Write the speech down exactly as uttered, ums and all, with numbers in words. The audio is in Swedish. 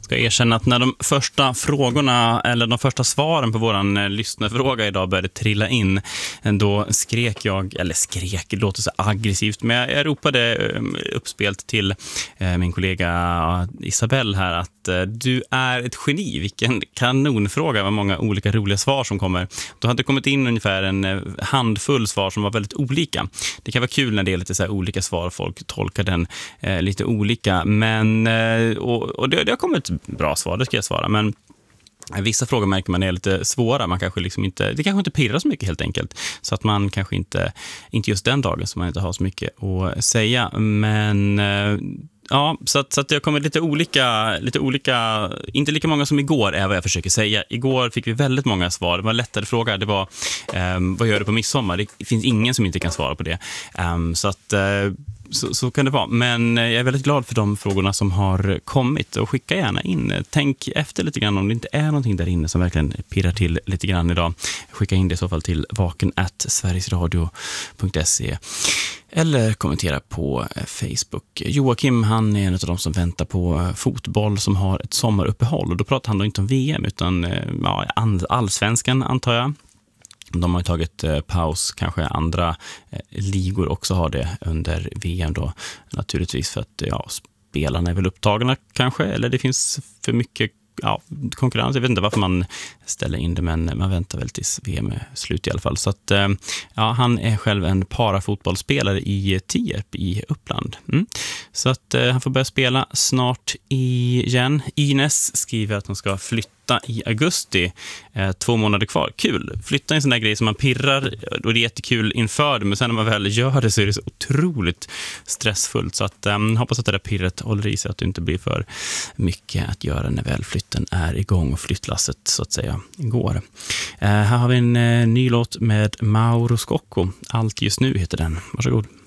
Jag erkänner att när de första frågorna eller de första svaren på våran eh, lyssnarfråga idag började trilla in, då skrek jag, eller skrek, det låter så aggressivt, men jag, jag ropade eh, uppspelt till eh, min kollega Isabelle här att eh, du är ett geni. Vilken kanonfråga, vad många olika roliga svar som kommer. Då hade det kommit in ungefär en eh, handfull svar som var väldigt olika. Det kan vara kul när det är lite så här olika svar, folk tolkar den eh, lite olika, men eh, och, och det, det har kommit bra svar, det ska jag svara, men vissa frågor märker man är lite svåra, man kanske liksom inte, det kanske inte pirrar så mycket helt enkelt, så att man kanske inte, inte just den dagen som man inte har så mycket att säga, men ja, så att, så att det har kommit lite olika, lite olika, inte lika många som igår är vad jag försöker säga. Igår fick vi väldigt många svar, det var en lättare fråga, det var um, vad gör du på midsommar? Det finns ingen som inte kan svara på det, um, så att uh, Så, så kan det vara, men jag är väldigt glad för de frågorna som har kommit, och skicka gärna in. Tänk efter lite grann om det inte är någonting där inne som verkligen pirrar till lite grann idag. Skicka in det i så fall till vaken at sverigesradio punkt se eller kommentera på Facebook. Joakim, han är en av de som väntar på fotboll som har ett sommaruppehåll, och då pratar han då inte om V M utan ja, allsvenskan antar jag. De har tagit eh, paus, kanske andra eh, ligor också har det under V M då, naturligtvis för att ja, spelarna är väl upptagna kanske, eller det finns för mycket ja, konkurrens. Jag vet inte varför man ställer in det, men man väntar väl tills V M är slut i alla fall. Så att, ja, han är själv en parafotbollsspelare i Tierp i Uppland. Mm. Så att eh, han får börja spela snart igen. Ines skriver att hon ska flytta i augusti, eh, två månader kvar. Kul, flytta en sån där grej som man pirrar, och det är jättekul inför det, men sen när man väl gör det så är det så otroligt stressfullt, så att eh, hoppas att det där pirret håller i sig, att det inte blir för mycket att göra när väl flytten är igång och flyttlasset så att säga går. Eh, här har vi en eh, ny låt med Mauro Scocco, Allt just nu heter den. Varsågod.